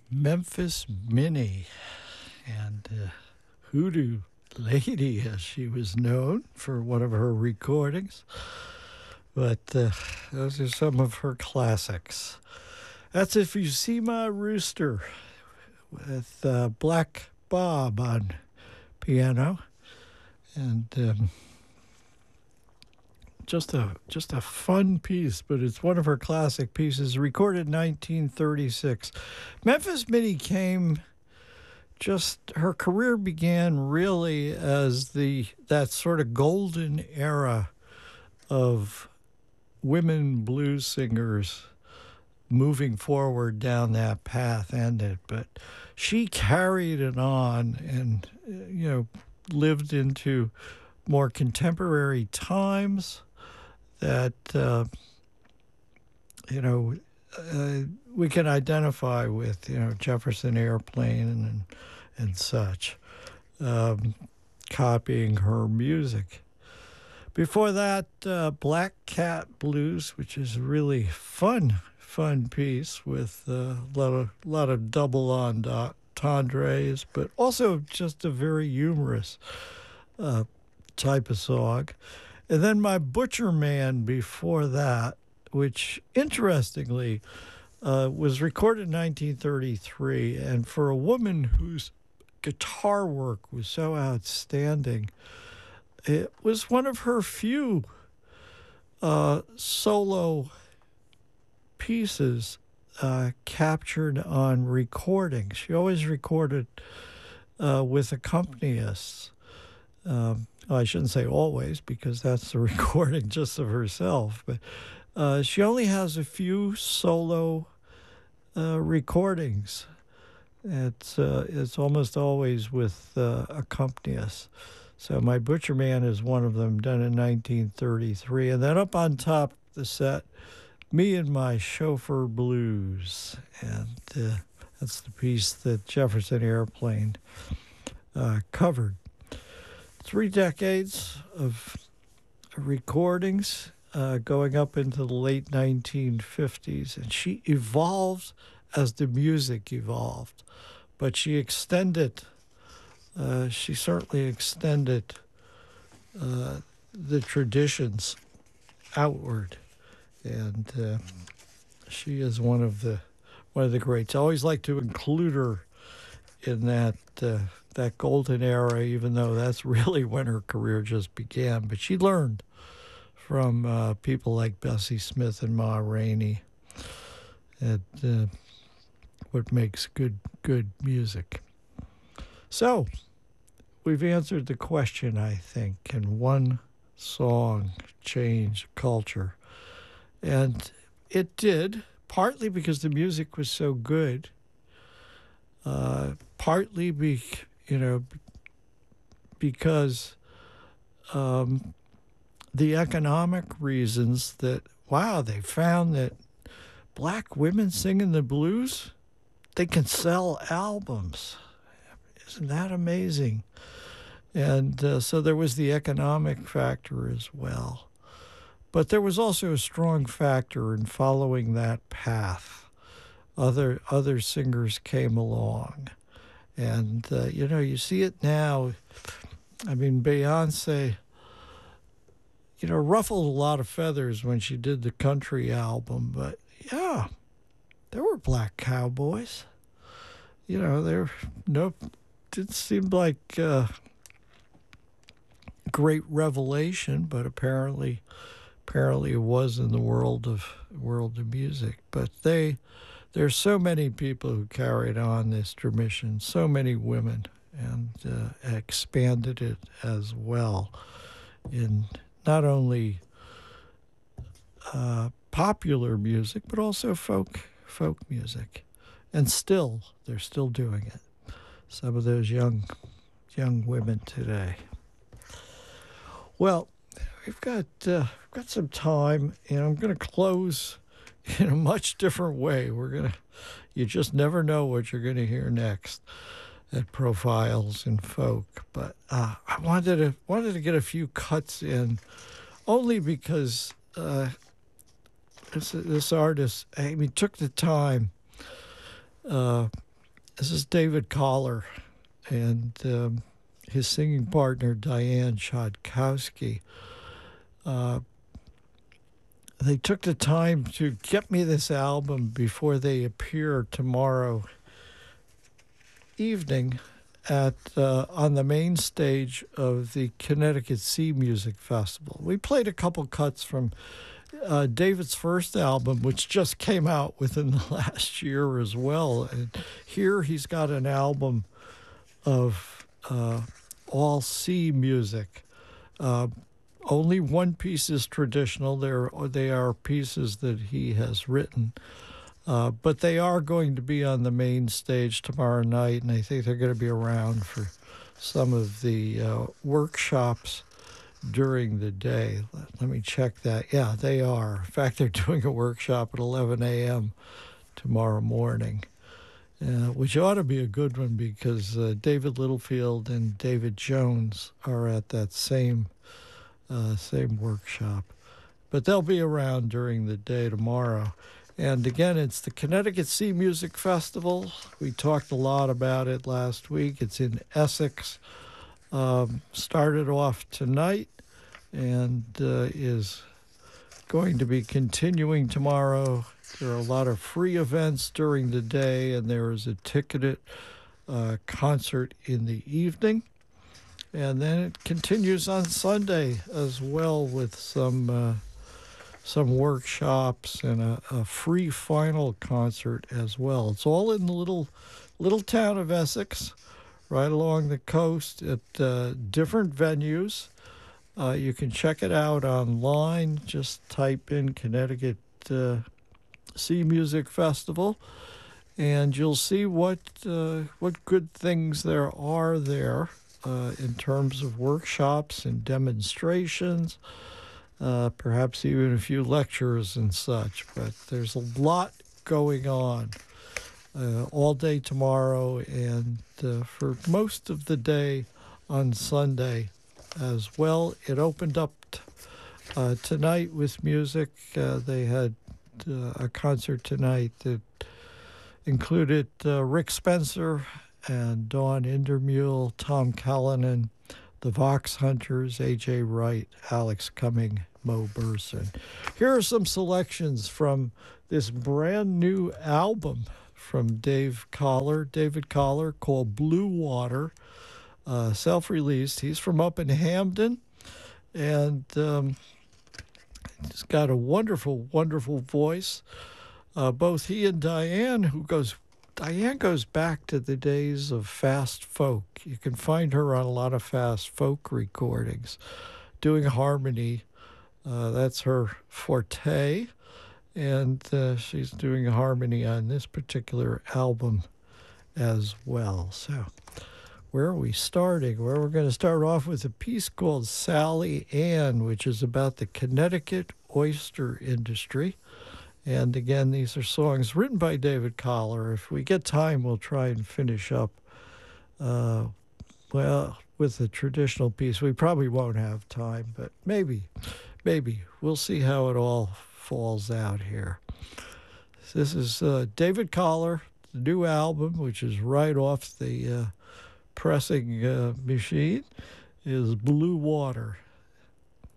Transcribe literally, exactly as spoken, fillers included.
Memphis Minnie, and uh, Hoodoo Lady, as she was known for one of her recordings. But uh, those are some of her classics. That's If You See My Rooster, with uh, Black Bob on piano, and um, just a just a fun piece. But it's one of her classic pieces, recorded in nineteen thirty-six. Memphis Minnie came. Just her career began really as the that sort of golden era of women blues singers moving forward down that path ended. But she carried it on and, you know, lived into more contemporary times that, uh, you know, uh, we can identify with, you know, Jefferson Airplane and and such, um, copying her music. Before that, uh, Black Cat Blues, which is a really fun, fun piece with uh, a lot of, lot of double entendres, but also just a very humorous uh, type of song. And then My Butcher Man before that, which interestingly uh, was recorded in nineteen thirty-three. And for a woman whose guitar work was so outstanding, it was one of her few uh, solo pieces uh, captured on recording. She always recorded uh, with accompanists. Um, I shouldn't say always, because that's the recording just of herself, but uh, she only has a few solo uh, recordings. It's uh, it's almost always with uh, accompanists. So My Butcher Man is one of them, done in nineteen thirty-three. And then up on top of the set, Me and My Chauffeur Blues. And uh, that's the piece that Jefferson Airplane uh, covered. Three decades of recordings uh, going up into the late nineteen fifties. And she evolved as the music evolved. But she extended, uh, she certainly extended uh, the traditions outward. And uh, she is one of the one of the greats. I always like to include her in that uh, that golden era, even though that's really when her career just began. But she learned from uh, people like Bessie Smith and Ma Rainey at uh, what makes good good music. So we've answered the question, I think. Can one song change culture? And it did, partly because the music was so good, uh, partly be, you know, because um, the economic reasons that, wow, they found that black women singing the blues, they can sell albums. Isn't that amazing? And uh, so there was the economic factor as well. But there was also a strong factor in following that path. Other other singers came along. And, uh, you know, you see it now. I mean, Beyonce, you know, ruffled a lot of feathers when she did the country album. But, yeah, there were black cowboys. You know, there no, it seemed like uh, great revelation, but apparently, apparently it was in the world of world of music. But they, there's so many people who carried on this tradition, so many women, and uh, expanded it as well in not only uh, popular music, but also folk folk music. And still, they're still doing it. Some of those young young women today. Well, we've got uh, we've got some time, and I'm going to close in a much different way. We're gonna, you just never know what you're going to hear next at Profiles in Folk. But uh, I wanted to wanted to get a few cuts in, only because uh, this this artist, I mean, took the time. Uh, this is David Collar and um, his singing partner, Diane Chodkowski. Uh, they took the time to get me this album before they appear tomorrow evening at uh, on the main stage of the Connecticut Sea Music Festival. We played a couple cuts from uh, David's first album, which just came out within the last year as well. And here he's got an album of uh, all sea music. Uh, only one piece is traditional. They're, they are pieces that he has written. Uh, but they are going to be on the main stage tomorrow night, and I think they're going to be around for some of the uh, workshops during the day. Let, let me check that. Yeah, they are. In fact, they're doing a workshop at eleven a.m. tomorrow morning, uh, which ought to be a good one because uh, David Littlefield and David Jones are at that same uh, same workshop. But they'll be around during the day tomorrow. And again, it's the Connecticut Sea Music Festival. We talked a lot about it last week. It's in Essex. Um, started off tonight and uh, is going to be continuing tomorrow. There are a lot of free events during the day, and there is a ticketed uh, concert in the evening. And then it continues on Sunday as well with some... Uh, some workshops and a, a free final concert as well. It's all in the little little town of Essex, right along the coast at uh, different venues. Uh, you can check it out online. Just type in Connecticut uh, Sea Music Festival, and you'll see what uh, what good things there are there uh, in terms of workshops and demonstrations. Uh, perhaps even a few lectures and such, but there's a lot going on uh, all day tomorrow and uh, for most of the day on Sunday as well. It opened up t- uh, tonight with music. Uh, they had uh, a concert tonight that included uh, Rick Spencer and Dawn Indermule, Tom Callanan, the Vox Hunters, A J Wright, Alex Cumming, Mo Burson. Here are some selections from this brand new album from Dave Collar, David Collar, called Blue Water, uh, self-released. He's from up in Hamden, and um, he's got a wonderful, wonderful voice. Uh, both he and Diane, who goes Diane goes back to the days of fast folk. You can find her on a lot of fast folk recordings, doing harmony. Uh, that's her forte, and uh, she's doing harmony on this particular album as well. So where are we starting? Well, we're going to start off with a piece called Sally Ann, which is about the Connecticut oyster industry. And again, these are songs written by David Collar. If we get time, we'll try and finish up, uh, well, with the traditional piece. We probably won't have time, but maybe, maybe. We'll see how it all falls out here. This is uh, David Collar, the new album, which is right off the uh, pressing uh, machine, is Blue Water.